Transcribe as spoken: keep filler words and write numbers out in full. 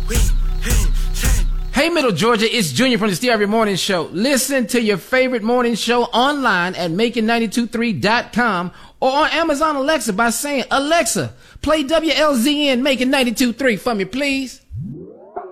Hey, Middle Georgia, it's Junior from the Steve Harvey Morning Show. Listen to your favorite morning show online at making ninety-two point three dot com or on Amazon Alexa by saying, Alexa, play W L Z N Making ninety-two point three for me, please.